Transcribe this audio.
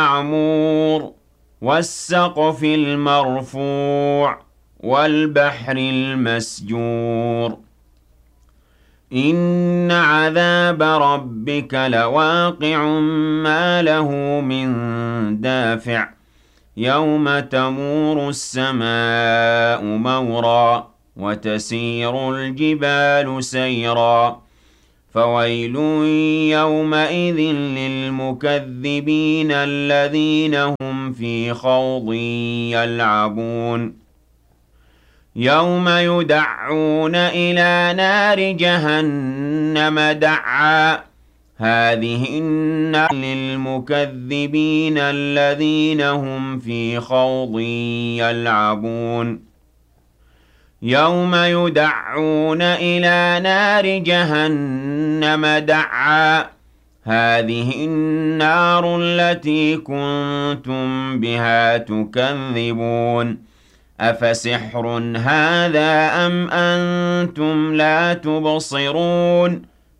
المعمور والسقف المرفوع والبحر المسجور إن عذاب ربك لواقع ما له من دافع يوم تمور السماء مورا وتسير الجبال سيرا فويل يومئذ للمكذبين الذين هم في خوض يلعبون يوم يدعون إلى نار جهنم دعا هذه النار للمكذبين الذين هم في خوض يلعبون يوم يدعون إلى نار جهنم دعا هذه النار التي كنتم بها تكذبون أفسحر هذا أم أنتم لا تبصرون